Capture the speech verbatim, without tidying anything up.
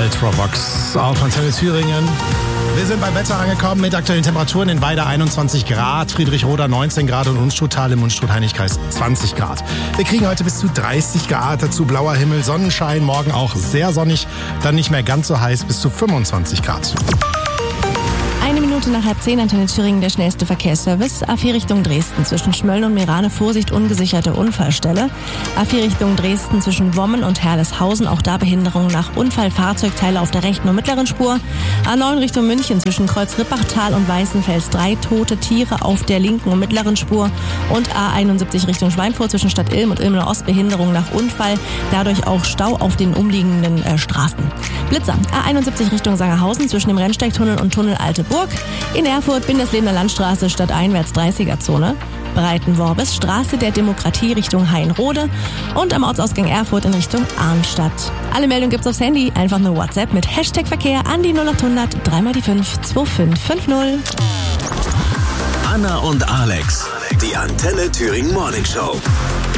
Ultravox auf Antenne Thüringen. Wir sind beim Wetter angekommen mit aktuellen Temperaturen in Weida einundzwanzig Grad, Friedrichroda neunzehn Grad und Unstruttal im Unstrut-Heinig-Kreis zwanzig Grad. Wir kriegen heute bis zu dreißig Grad, dazu blauer Himmel, Sonnenschein, morgen auch sehr sonnig, dann nicht mehr ganz so heiß, bis zu fünfundzwanzig Grad. Eine Minute nach halb zehn, Antenne Thüringen, der schnellste Verkehrsservice. A vier Richtung Dresden, zwischen Schmölln und Meerane, Vorsicht, ungesicherte Unfallstelle. A vier Richtung Dresden, zwischen Wommen und Herleshausen, auch da Behinderung nach Unfall, Fahrzeugteile auf der rechten und mittleren Spur. A neun Richtung München, zwischen Kreuz-Rippachtal und Weißenfels, drei tote Tiere auf der linken und mittleren Spur. Und A einundsiebzig Richtung Schweinfurt, zwischen Stadt Ilm und Ilmenau Ost, Behinderung nach Unfall, dadurch auch Stau auf den umliegenden äh, Straßen. Blitzer, A einundsiebzig Richtung Sangerhausen, zwischen dem Rennsteigtunnel und Tunnel Alte Burg. In Erfurt, Bindeslebender Landstraße, stadteinwärts dreißiger-Zone. Breitenworbis, Straße der Demokratie Richtung Hainrode. Und am Ortsausgang Erfurt in Richtung Arnstadt. Alle Meldungen gibt's aufs Handy, einfach nur WhatsApp mit Hashtag Verkehr an die null acht hundert drei mal die fünf zwei fünf fünf null. Anna und Alex, die Antenne Thüringen Morning Show.